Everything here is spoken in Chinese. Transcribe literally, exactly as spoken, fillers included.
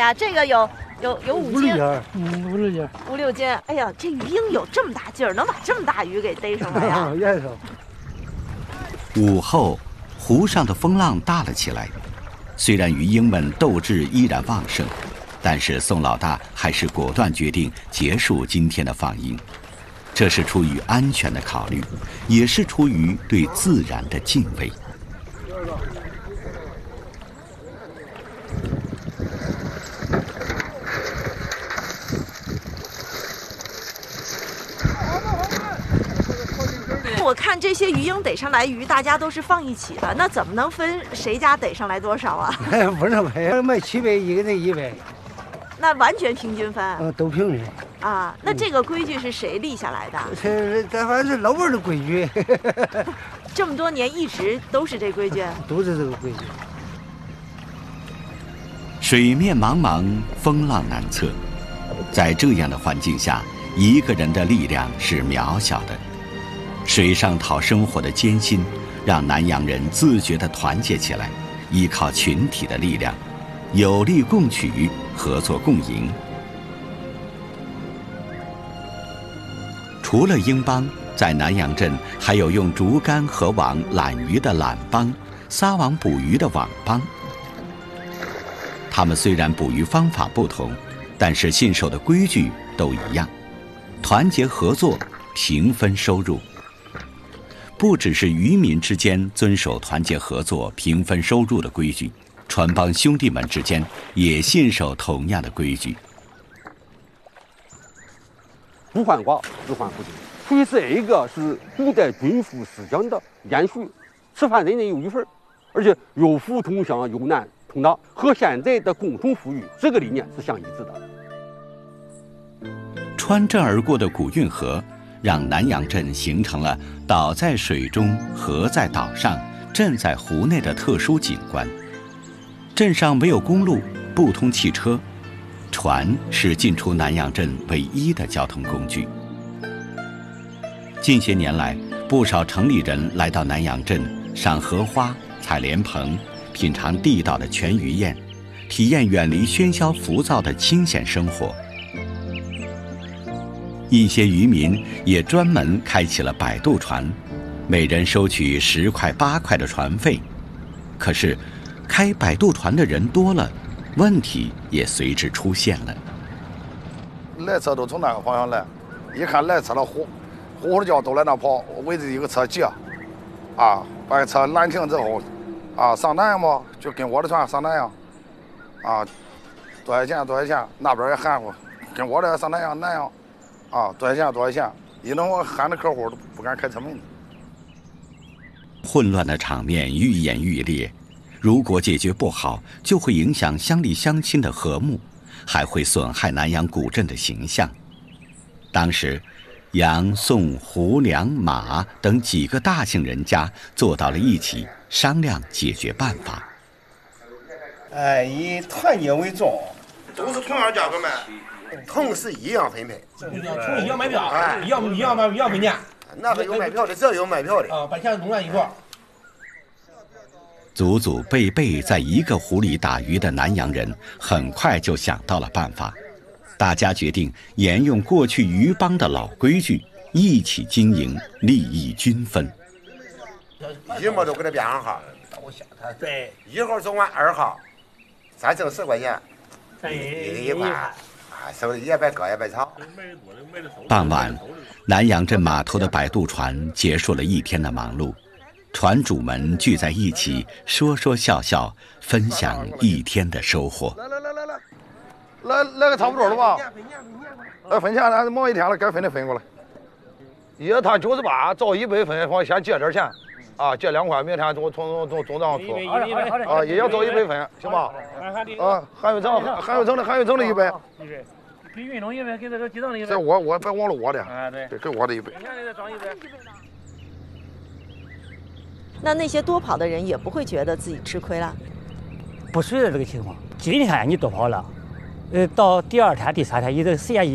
呀？这个有有有五斤， 嗯，五六斤， 五六斤。哎呀，这鱼鹰有这么大劲儿，能把这么大鱼给逮上来呀？ 午后，湖上的风浪大了起来，虽然鱼鹰们斗志依然旺盛，但是宋老大还是果断决定结束今天的放鹰。这是出于安全的考虑，也是出于对自然的敬畏。 我看这些鱼鹰逮上来鱼，大家都是放一起的，那怎么能分谁家逮上来多少啊？ 不是卖卖七百，一个人一百， 那完全平均分。 嗯，都平均。 啊，那这个规矩是谁立下来的？ 这这反正是老辈的规矩。 这么多年一直都是这规矩。 都是这个规矩。 水面茫茫，风浪难测，在这样的环境下，一个人的力量是渺小的。水上讨生活的艰辛，让南洋人自觉地团结起来，依靠群体的力量，有力共取，合作共赢。除了鹰帮，在南洋镇还有用竹竿和网揽鱼的揽帮，撒网捕鱼的网帮。他们虽然捕鱼方法不同，但是信守的规矩都一样：团结合作，平分收入。不只是渔民之间遵守团结合作、平分收入的规矩，船帮兄弟们之间也信守同样的规矩。 不患寡，只患不均。所以这一个是古代军服思想的延续。吃饭人人有一份，而且有福同享，有难同当，和现在的共同富裕这个理念是相一致的。 穿镇而过的古运河，让南洋镇形成了岛在水中、河在岛上、镇在湖内的特殊景观。镇上没有公路，不通汽车，船是进出南洋镇唯一的交通工具。近些年来，不少城里人来到南洋镇赏荷花、采莲蓬，品尝地道的全鱼宴，体验远离喧嚣浮躁的清闲生活。一些渔民也专门开起了摆渡船，每人收取十块八块的船费。可是，开摆渡船的人多了，问题也随之出现了。 来车都从那个方向来，一看来车了，呼呼呼的叫都来那跑，围着一个车挤，啊，把车拦停之后，啊，上南洋嘛，就跟我的船上南洋，啊，多少钱多少钱，那边也喊我，跟我这上南洋南洋。啊，多少钱多少钱？一弄我喊着客户都不敢开车门。 混乱的场面愈演愈烈，如果解决不好，就会影响乡里乡亲的和睦，还会损害南洋古镇的形象。当时，杨、宋、胡、梁、马等几个大姓人家坐到了一起，商量解决办法。 哎，以团结为重， 都是同样价格卖。 同时一样分配， 从一样买票，哎，一样一样买一样分钱。 那个有卖票的，这有卖票的啊，把钱弄在一块。 祖祖辈辈在一个湖里打鱼的南洋人，很快就想到了办法。大家决定沿用过去渔帮的老规矩，一起经营，利益均分。 一模都给他编上号，对，一号总管二号，咱挣十块钱，一一块。收一百高一百草。 傍晚，南洋镇码头的摆渡船结束了一天的忙碌，船主们聚在一起，说说笑笑，分享一天的收获。 来来来来来，来来个差不多了吧？来分钱，咱忙一天了，该分的分过来。一摊九十八，照一百分，我先借点钱，啊，借两块，明天从从从总账出。啊，也要照一百分，行吧？啊，韩玉成，韩玉成的韩玉成的一百。 给运动一百，给这个机动的一百。 这我我别忘了我的。 啊，对， 对，给我的一百。 那那些多跑的人也不会觉得自己吃亏了。 不随着这个情况，今天你多跑了，呃，到第二天、第三天，你这个时间一